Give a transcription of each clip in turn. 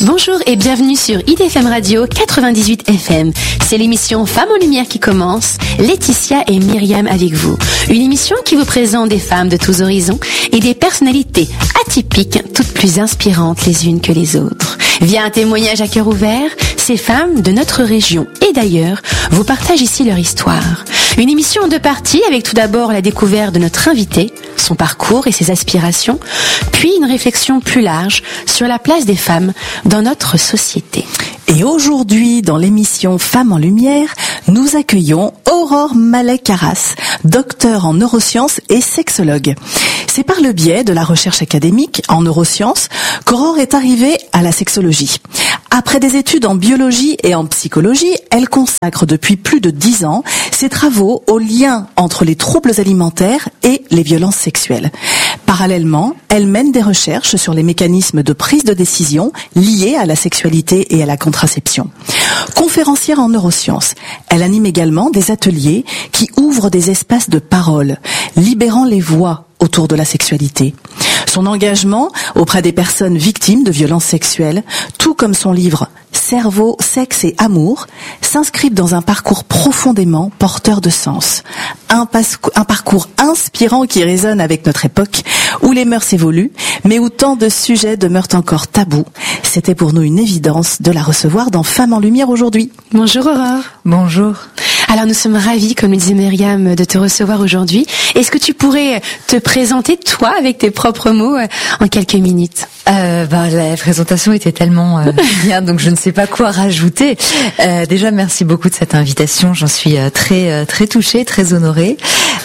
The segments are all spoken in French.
Bonjour et bienvenue sur IDFM Radio 98 FM. C'est l'émission Femmes en Lumière qui commence. Laetitia et Myriam avec vous. Une émission qui vous présente des femmes de tous horizons et des personnalités atypiques, toutes plus inspirantes les unes que les autres. Via un témoignage à cœur ouvert, ces femmes de notre région et d'ailleurs vous partagent ici leur histoire. Une émission en deux parties avec tout d'abord la découverte de notre invité, son parcours et ses aspirations, puis une réflexion plus large sur la place des femmes dans notre société. Et aujourd'hui, dans l'émission Femmes en Lumière, nous accueillons Aurore Mallet-Carras, docteure en neurosciences et sexologue. C'est par le biais de la recherche académique en neurosciences qu'Aurore est arrivée à la sexologie. Après des études en biologie et en psychologie, elle consacre depuis plus de 10 ans ses travaux au lien entre les troubles alimentaires et les violences sexuelles. Parallèlement, elle mène des recherches sur les mécanismes de prise de décision liés à la sexualité et à la contraception. Conférencière en neurosciences, elle anime également des ateliers qui ouvrent des espaces de parole, libérant les voix autour de la sexualité. Son engagement auprès des personnes victimes de violences sexuelles, tout comme son livre Cerveau, sexe et amour, s'inscrivent dans un parcours profondément porteur de sens. Un parcours inspirant qui résonne avec notre époque, où les mœurs évoluent, mais où tant de sujets demeurent encore tabous. C'était pour nous une évidence de la recevoir dans Femmes en Lumière aujourd'hui. Bonjour Aurore. Bonjour. Alors nous sommes ravis, comme le disait Myriam, de te recevoir aujourd'hui. Est-ce que tu pourrais te présenter toi avec tes propres mots en quelques minutes? La présentation était tellement bien, donc je ne sais pas quoi rajouter. Déjà, merci beaucoup de cette invitation. J'en suis très touchée, très honorée.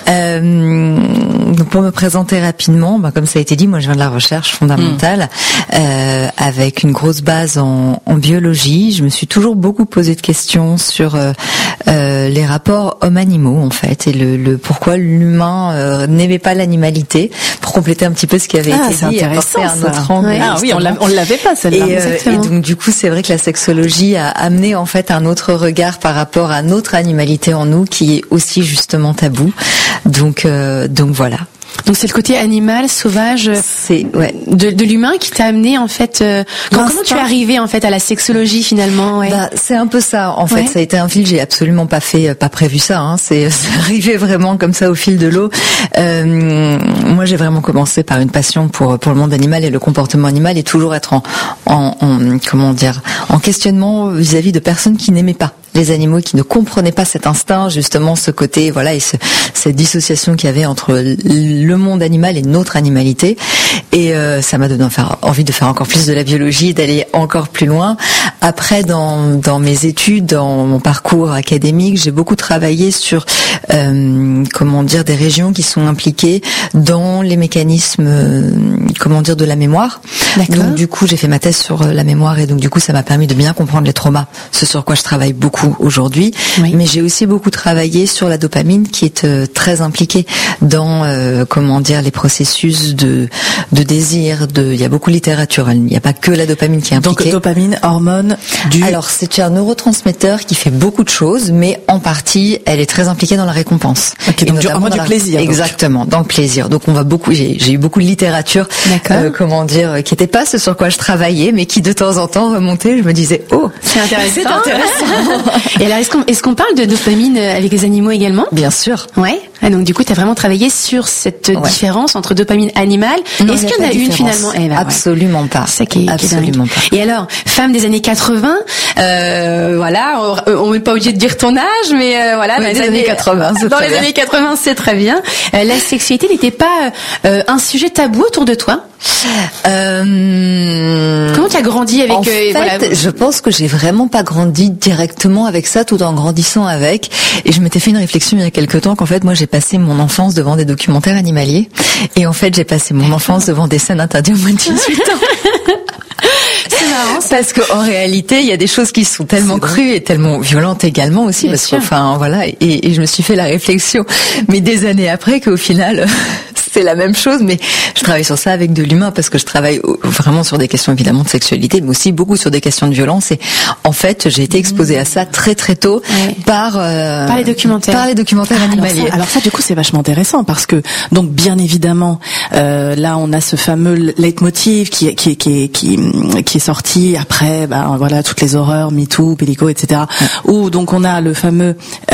Donc pour me présenter rapidement, comme ça a été dit, moi je viens de la recherche fondamentale avec une grosse base en biologie. Je me suis toujours beaucoup posé de questions sur les rapports hommes-animaux en fait et le pourquoi l'humain n'aimait pas l'animalité, pour compléter un petit peu ce qui avait été dit et apporter un autre angle. Ah oui, on l'avait pas celle-là. Et donc du coup c'est vrai que la sexologie a amené en fait un autre regard par rapport à notre animalité en nous qui est aussi justement tabou. Donc voilà. Donc c'est le côté animal, sauvage, de l'humain qui t'a amené en fait. Comment tu es arrivé en fait à la sexologie finalement? C'est un peu ça en fait. Ça a été un fil. J'ai absolument pas prévu ça. C'est arrivé vraiment comme ça au fil de l'eau. Moi j'ai vraiment commencé par une passion pour le monde animal et le comportement animal et toujours être en questionnement vis-à-vis de personnes qui n'aimaient pas les animaux, qui ne comprenaient pas cet instinct, justement ce côté et cette dissociation qu'il y avait entre le monde animal et notre animalité. Et ça m'a donné envie de faire encore plus de la biologie, d'aller encore plus loin. Après, dans mes études, dans mon parcours académique, j'ai beaucoup travaillé sur des régions qui sont impliquées dans les mécanismes de la mémoire. D'accord. Donc du coup, j'ai fait ma thèse sur la mémoire et donc du coup, ça m'a permis de bien comprendre les traumas, ce sur quoi je travaille beaucoup aujourd'hui. Oui. Mais j'ai aussi beaucoup travaillé sur la dopamine qui est très impliquée dans les processus de désir. Il y a beaucoup de littérature. Il n'y a pas que la dopamine qui est impliquée. Donc dopamine, hormone Alors c'est un neurotransmetteur qui fait beaucoup de choses, mais en partie, elle est très impliquée dans la récompense. Okay, donc du plaisir. Exactement, dans le plaisir. Donc j'ai eu beaucoup de littérature, qui était pas ce sur quoi je travaillais, mais qui de temps en temps remontait. Je me disais, c'est intéressant. Et alors, est-ce qu'on parle de dopamine avec les animaux également? Bien sûr. Ouais. Donc du coup, tu as vraiment travaillé sur cette différence entre dopamine animale. Est-ce qu'il y en a une finalement? Absolument pas. C'est ça qui est absolument pas. Et alors, femme des années 80, on n'est pas obligé de dire ton âge, mais dans les années 80, les années 80, c'est très bien. La sexualité n'était pas un sujet tabou autour de toi? Comment tu as grandi avec je pense que j'ai vraiment pas grandi directement avec ça, tout en grandissant avec. Et je m'étais fait une réflexion il y a quelque temps qu'en fait, moi, j'ai passé mon enfance devant des documentaires animaliers. Et en fait, j'ai passé mon enfance devant des scènes interdites au moins de 18 ans. C'est marrant, parce qu'en réalité, il y a des choses qui sont tellement crues et tellement violentes également aussi. Et je me suis fait la réflexion, mais des années après, qu'au final, c'est la même chose, mais je travaille sur ça avec de l'humain parce que je travaille vraiment sur des questions évidemment de sexualité, mais aussi beaucoup sur des questions de violence. Et en fait, j'ai été exposée à ça très très tôt par les documentaires. Par les documentaires animaliers. Alors ça, du coup, c'est vachement intéressant parce que donc bien évidemment, là, on a ce fameux leitmotiv qui est sorti après, voilà, toutes les horreurs, MeToo, Pellico, etc. Où donc on a le fameux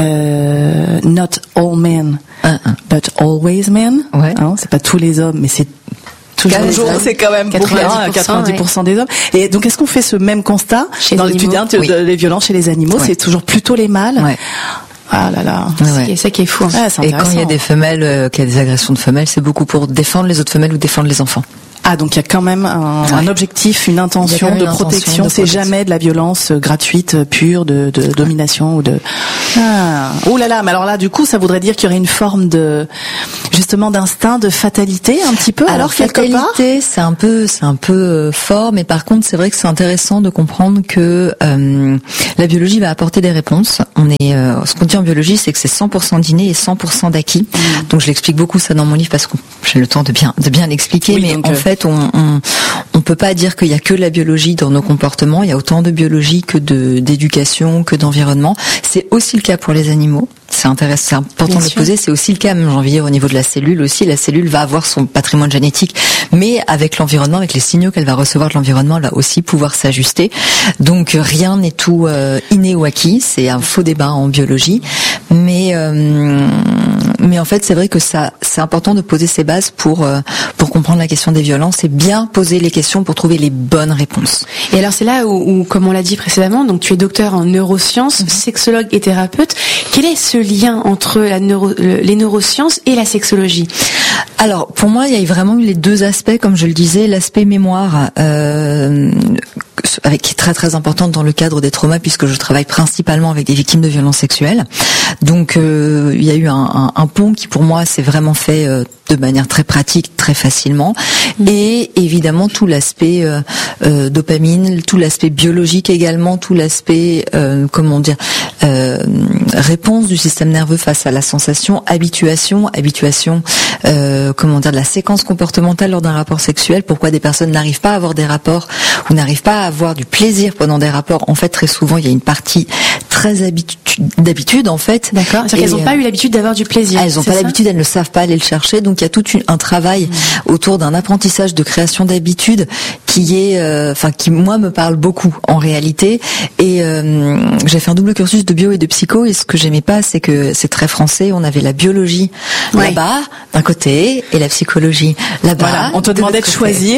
Not all men, but always men. Hein, c'est pas tous les hommes, mais c'est toujours, c'est quand même 90% des hommes. Et donc, est-ce qu'on fait ce même constat dans l'étude des violences chez les animaux? C'est toujours plutôt les mâles. Ah là là, c'est ça qui est fou. Et quand il y a des femelles, qu'il y a des agressions de femelles, c'est beaucoup pour défendre les autres femelles ou défendre les enfants. Ah, donc il y a quand même un objectif, une intention de protection. C'est jamais de la violence gratuite, pure, de domination ou de. Oh là là, mais alors là, du coup, ça voudrait dire qu'il y aurait une forme de, justement, d'instinct, de fatalité, un petit peu. Alors fatalité, c'est un peu fort, mais par contre, c'est vrai que c'est intéressant de comprendre que la biologie va apporter des réponses. Ce qu'on dit en biologie, c'est que c'est 100% d'inné et 100% d'acquis. Donc je l'explique beaucoup ça dans mon livre parce que j'ai le temps de bien l'expliquer, mais en fait, on peut pas dire qu'il y a que la biologie dans nos comportements. Il y a autant de biologie que d'éducation, que d'environnement. C'est aussi le cas pour les animaux. C'est intéressant, c'est important de le poser. C'est aussi le cas, même j'ai envie de dire, au niveau de la cellule aussi. La cellule va avoir son patrimoine génétique, mais avec l'environnement, avec les signaux qu'elle va recevoir de l'environnement, elle va aussi pouvoir s'ajuster. Donc rien n'est tout inné ou acquis. C'est un faux débat en biologie, mais en fait, c'est vrai que c'est important de poser ces bases pour comprendre la question des violences et bien poser les questions pour trouver les bonnes réponses. Et alors c'est là où comme on l'a dit précédemment, donc tu es docteur en neurosciences, sexologue et thérapeute. Quel est ce lien entre les neurosciences et la sexologie? Alors, pour moi, il y a vraiment les deux aspects, comme je le disais, l'aspect mémoire, qui est très très importante dans le cadre des traumas, puisque je travaille principalement avec des victimes de violences sexuelles. Donc, il y a eu un pont qui, pour moi, s'est vraiment fait de manière très pratique, très facilement. Et évidemment, tout l'aspect dopamine, tout l'aspect biologique également, tout l'aspect, réponse du système nerveux face à la sensation, habituation, de la séquence comportementale lors d'un rapport sexuel. Pourquoi des personnes n'arrivent pas à avoir des rapports ou n'arrivent pas à avoir du plaisir pendant des rapports? En fait, très souvent, il y a une partie très d'habitude, en fait. D'accord. C'est-à-dire qu'elles n'ont pas eu l'habitude d'avoir du plaisir. Elles n'ont pas l'habitude, elles ne savent pas aller le chercher. Donc, il y a tout un travail autour d'un apprentissage de création d'habitudes qui est, qui moi me parle beaucoup en réalité. Et j'ai fait un double cursus de bio et de psycho. Et ce que j'aimais pas, c'est que c'est très français. On avait la biologie là-bas d'un côté et la psychologie là-bas. Voilà. On te demandait de choisir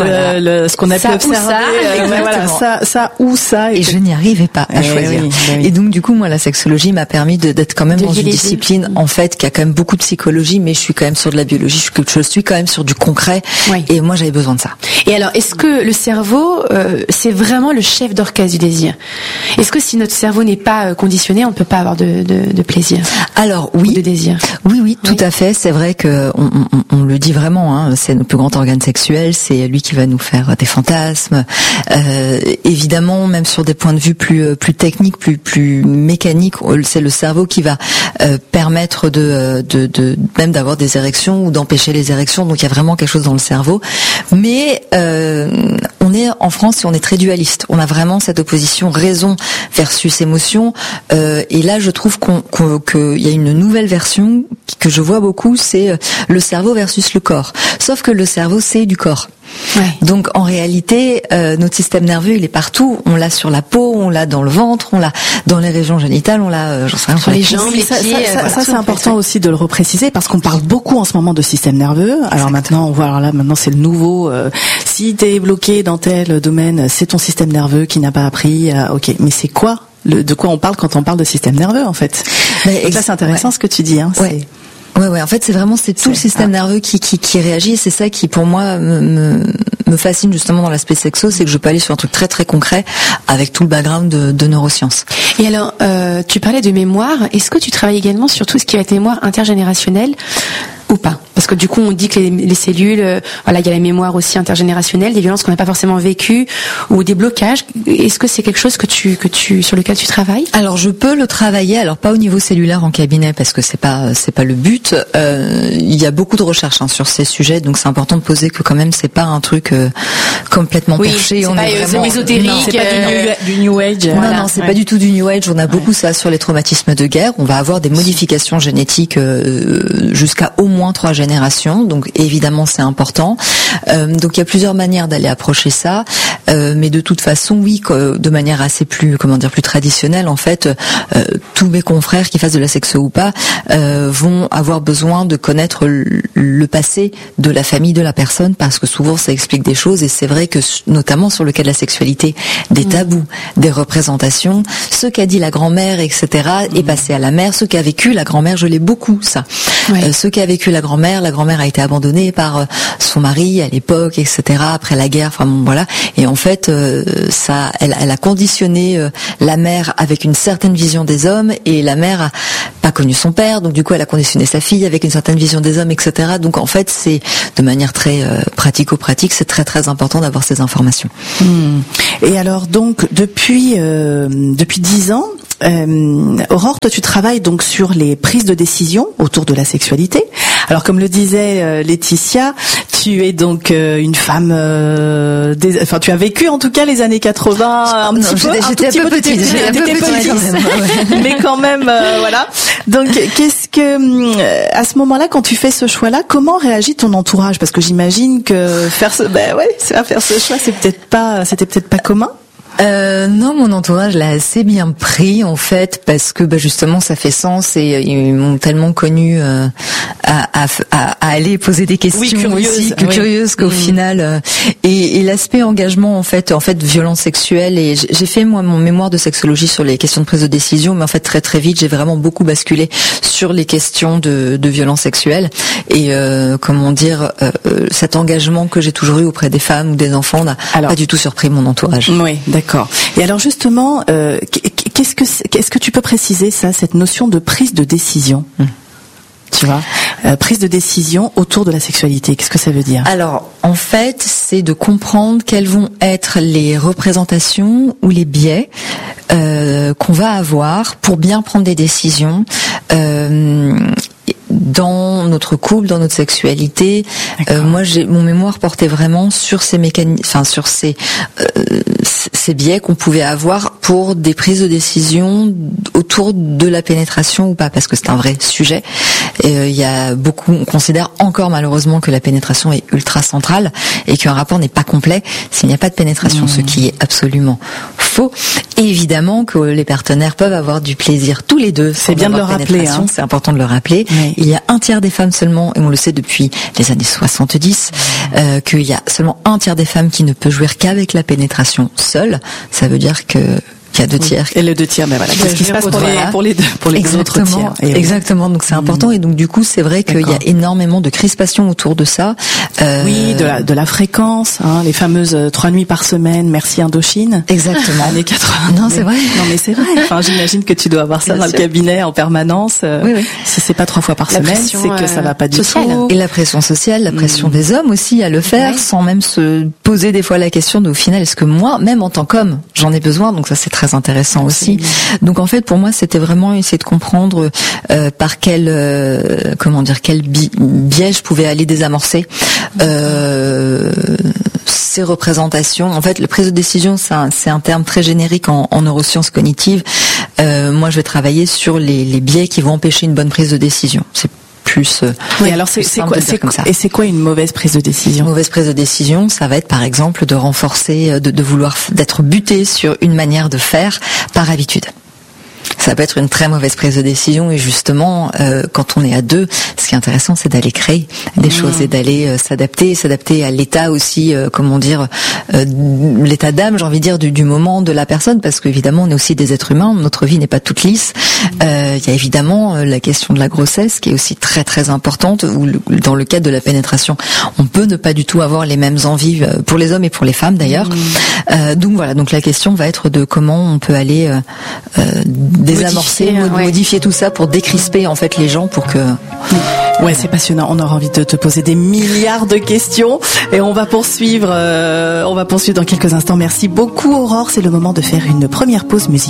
ce qu'on a pu observer. Ça ou ça. Et je n'y arrivais pas à choisir. Et donc du coup, moi, la sexologie m'a permis d'être quand même dans une discipline en fait qui a quand même beaucoup de psychologie, mais je suis quand même sur de la biologie. Je suis quand même sur du concret. Et moi, j'avais besoin de ça. Et alors, est-ce que le cerveau, c'est vraiment le chef d'orchestre du désir? Est-ce que si notre cerveau n'est pas conditionné, on ne peut pas avoir de plaisir? Alors oui, de désir. Oui, tout à fait. C'est vrai que on le dit vraiment. Hein, c'est notre plus grand organe sexuel. C'est lui qui va nous faire des fantasmes. Évidemment, même sur des points de vue plus techniques, plus mécaniques, c'est le cerveau qui va permettre de même d'avoir des érections ou d'empêcher les érections. Donc il y a vraiment quelque chose dans le cerveau. Mais on est en France et on est très dualiste. On a vraiment cette opposition raison versus émotion. Et là, je trouve qu'il y a une nouvelle version que je vois beaucoup, c'est le cerveau versus le corps. Sauf que le cerveau, c'est du corps. Donc en réalité, notre système nerveux, il est partout. On l'a sur la peau, on l'a dans le ventre, on l'a dans les régions génitales, on l'a, j'en sais rien, sur les jambes, les pieds. Ça c'est important aussi de le repréciser parce qu'on parle beaucoup en ce moment de système nerveux. Alors maintenant, on voit, maintenant c'est le nouveau. Si t'es bloqué dans tel domaine, c'est ton système nerveux qui n'a pas appris. Ok, mais c'est quoi de quoi on parle quand on parle de système nerveux en fait? Donc là, c'est intéressant ce que tu dis. Hein, Ouais. En fait, c'est tout le système nerveux qui réagit. Et c'est ça qui, pour moi, me fascine justement dans l'aspect sexo, c'est que je peux aller sur un truc très très concret avec tout le background de neurosciences. Et alors, tu parlais de mémoire. Est-ce que tu travailles également sur tout ce qui va être mémoire intergénérationnelle? ou pas? Parce que du coup, on dit que les cellules, voilà, il y a la mémoire aussi intergénérationnelle, des violences qu'on n'a pas forcément vécues ou des blocages. Est-ce que c'est quelque chose sur lequel tu travailles? Alors, je peux le travailler, alors pas au niveau cellulaire en cabinet parce que c'est pas le but. Il y a beaucoup de recherches sur ces sujets, donc c'est important de poser que quand même c'est pas un truc complètement perché. C'est pas vraiment ésotérique, c'est pas du New Age. Non, c'est pas du tout du New Age. On a beaucoup ça sur les traumatismes de guerre. On va avoir des modifications génétiques jusqu'à au moins 3 générations. Donc évidemment c'est important. Donc il y a plusieurs manières d'aller approcher ça, mais de toute façon oui, de manière assez plus traditionnelle en fait, tous mes confrères qui fassent de la sexo ou pas vont avoir besoin de connaître le passé de la famille de la personne parce que souvent ça explique des choses et c'est vrai que notamment sur le cas de la sexualité, des tabous, des représentations, ce qu'a dit la grand-mère, etc. est passé à la mère, ce qu'a vécu la grand-mère, je l'ai beaucoup ça. Ce qu'a vécu la grand-mère a été abandonnée par son mari à l'époque, etc. après la guerre, enfin bon, voilà. Et en fait, ça, elle a conditionné la mère avec une certaine vision des hommes et la mère a pas connu son père, donc du coup elle a conditionné sa fille avec une certaine vision des hommes, etc. Donc en fait, c'est de manière très pratico-pratique, c'est très très important d'avoir ces informations. Et alors donc depuis 10 ans, Aurore, toi tu travailles donc sur les prises de décision autour de la sexualité. Alors comme le disait Laetitia, tu es donc une femme, enfin tu as vécu en tout cas les années 80 j'étais un peu petite, mais quand même voilà. Donc qu'est-ce que à ce moment-là, quand tu fais ce choix-là, comment réagit ton entourage? Parce que j'imagine que faire ce choix, c'était peut-être pas commun. Non, mon entourage l'a assez bien pris en fait parce que justement ça fait sens et ils m'ont tellement connue à aller poser des questions curieuses qu'au final et l'aspect engagement en fait violence sexuelle et j'ai fait moi mon mémoire de sexologie sur les questions de prise de décision mais en fait très très vite j'ai vraiment beaucoup basculé sur les questions de violence sexuelle et cet engagement que j'ai toujours eu auprès des femmes ou des enfants n'a pas du tout surpris mon entourage. Oui, d'accord. Et alors justement, qu'est-ce que tu peux préciser cette notion de prise de décision? Tu vois, prise de décision autour de la sexualité, qu'est-ce que ça veut dire? Alors, en fait, c'est de comprendre quelles vont être les représentations ou les biais qu'on va avoir pour bien prendre des décisions dans notre couple, dans notre sexualité. Moi, mon mémoire portait vraiment sur ces mécanismes, sur ces biais qu'on pouvait avoir pour des prises de décision autour de la pénétration ou pas, parce que c'est un vrai sujet. Il y a on considère encore malheureusement que la pénétration est ultra centrale et qu'un rapport n'est pas complet s'il n'y a pas de pénétration, ce qui est absolument faux. Et évidemment que les partenaires peuvent avoir du plaisir tous les deux. C'est bien de le rappeler. C'est important de le rappeler. Oui. Il y a 1/3 des femmes seulement, et on le sait depuis les années 70, qu'il y a seulement 1/3 des femmes qui ne peut jouir qu'avec la pénétration seule. Ça veut dire que il y a 2/3. Et le 2/3, ben voilà. Qu'est-ce qui se passe pour les autres tiers? Exactement. Donc c'est important. Et donc du coup, c'est vrai qu'il y a énormément de crispation autour de ça. Oui, de la fréquence, les fameuses 3 nuits par semaine. Merci Indochine. Exactement. Années 80. Non, c'est vrai. Non, mais c'est vrai. Enfin, j'imagine que tu dois avoir ça dans le cabinet en permanence. Oui. Si c'est pas 3 fois par semaine, c'est que ça va pas du tout. Et la pression sociale, la pression des hommes aussi à le faire, sans même se poser des fois la question de, au final, est-ce que moi, même en tant qu'homme, j'en ai besoin? Donc ça, c'est très intéressant aussi. Donc en fait, pour moi, c'était vraiment essayer de comprendre par quel biais je pouvais aller désamorcer ces représentations. En fait, la prise de décision, c'est un terme très générique en neurosciences cognitives. Moi, je vais travailler sur les biais qui vont empêcher une bonne prise de décision. C'est plus. Oui, alors c'est quoi une mauvaise prise de décision? Une mauvaise prise de décision, ça va être par exemple de renforcer, de vouloir d'être buté sur une manière de faire par habitude. Ça peut être une très mauvaise prise de décision et justement, quand on est à deux, ce qui est intéressant, c'est d'aller créer des choses et d'aller s'adapter à l'état aussi, l'état d'âme, j'ai envie de dire, du moment de la personne, parce qu'évidemment, on est aussi des êtres humains, notre vie n'est pas toute lisse. Il y a évidemment la question de la grossesse qui est aussi très très importante, où dans le cadre de la pénétration, on peut ne pas du tout avoir les mêmes envies pour les hommes et pour les femmes d'ailleurs. Donc voilà, donc la question va être de comment on peut aller désamorcer, modifier tout ça pour décrisper en fait les gens pour que... Ouais, c'est passionnant. On aura envie de te poser des milliards de questions et on va poursuivre dans quelques instants. Merci beaucoup Aurore. C'est le moment de faire une première pause musicale.